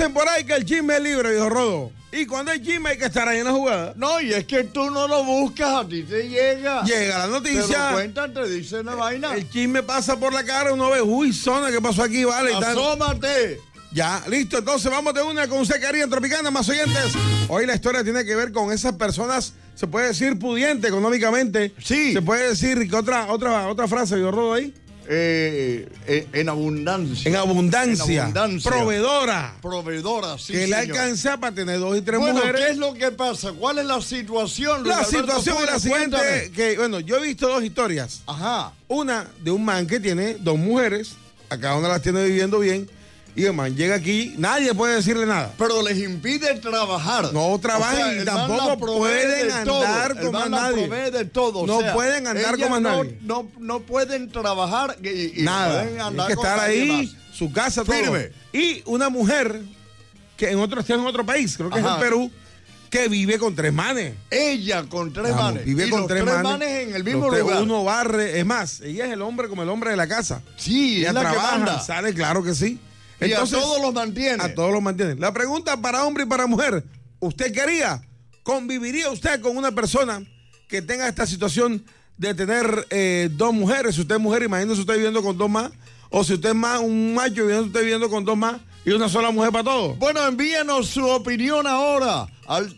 Dicen por ahí que el chisme es libre, dijo Rodo. Y cuando hay chisme hay que estar ahí en la jugada. No, y es que tú no lo buscas, a ti te llega. Llega la noticia. Te lo cuentan, te dicen la vaina. El chisme pasa por la cara, uno ve, uy, zona, ¿qué pasó aquí? Vale, asómate. Ya, listo, entonces vamos de una con usted, querida Tropicana, más oyentes. Hoy la historia tiene que ver con esas personas, se puede decir pudiente económicamente. Sí. Se puede decir que otra frase, yo Rodo ahí. En abundancia. En abundancia. Proveedora. Proveedora, sí. Que le alcanza para tener 2 y 3 mujeres. ¿Qué es lo que pasa? ¿Cuál es la situación? La situación es la siguiente, que bueno, yo he visto 2 historias. Ajá. Una de un man que tiene 2 mujeres, a cada una las tiene viviendo bien, y el man llega aquí, nadie puede decirle nada. Pero les impide trabajar. No trabajan y tampoco pueden andar con más nadie. De todo. No pueden andar con más nadie. No pueden trabajar y nada. Pueden andar hay que estar ahí, más. Su casa, todo. Firme. Y una mujer que está en otro país, creo que es en Perú, que vive con 3 manes. Ella con 3 manes. Vive con 3 manes en el mismo lugar. Uno barre, es más, ella es el hombre como el hombre de la casa. Sí, ella es la trabaja, que manda. sale, claro que sí. Entonces, a todos los mantiene. A todos los mantiene. La pregunta para hombre y para mujer, ¿usted quería, conviviría usted con una persona que tenga esta situación de tener 2 mujeres? Si usted es mujer, imagínese usted viviendo con 2 más. O si usted es más un macho, viviendo con 2 más y una sola mujer para todos. Bueno, envíenos su opinión ahora al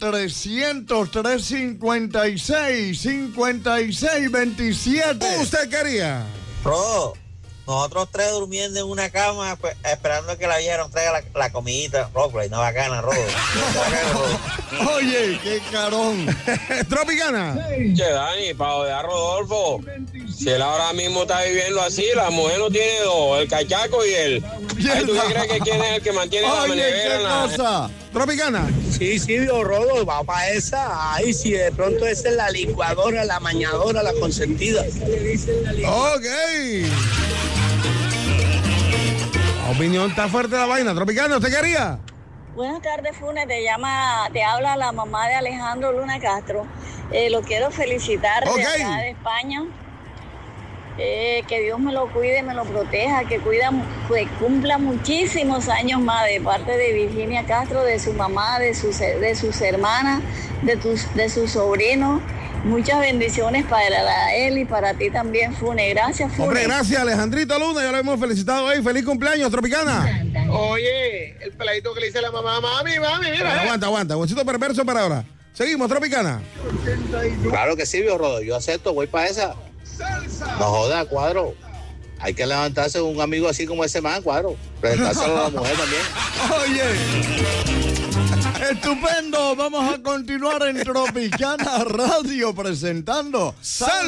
300-356-5627. ¿Usted quería? Rodo, nosotros 3 durmiendo en una cama, pues, esperando que la vieja nos traiga la comidita. Rockplay, no bacana, Rodo. Oye, qué carón. Tropicana. Che, Dani, para joder a Rodolfo, si él ahora mismo está viviendo así, la mujer no tiene 2, el cachaco y él. Ay, ¿tú qué crees que quién es el que mantiene la nevera en la... Tropicana. Sí, Dios Rodo, va para esa. Ay, si de pronto esa es la licuadora, la mañadora, la consentida. Ok. La opinión está fuerte la vaina. Tropicana, ¿usted quería? Buenas tardes, Funes. Te habla la mamá de Alejandro Luna Castro. Lo quiero felicitar de acá de España. Que Dios me lo cuide, me lo proteja, que cumpla muchísimos años más de parte de Virginia Castro, de su mamá, de sus hermanas, de sus sobrinos. Muchas bendiciones para él y para ti también, Funes. Gracias, Funes. Hombre, gracias, Alejandrito Luna. Ya lo hemos felicitado hoy. ¡Feliz cumpleaños, Tropicana! Oye, el peladito que le dice a la mamá, mami, mira. Aguanta. Bolsito perverso para ahora. Seguimos, Tropicana. Claro que sí, viejo Rodo. Yo acepto, voy para esa. No joda, Cuadro. Hay que levantarse un amigo así como ese man, Cuadro. Presentárselo a la mujer también. Oye. Estupendo, vamos a continuar en Tropicana Radio presentando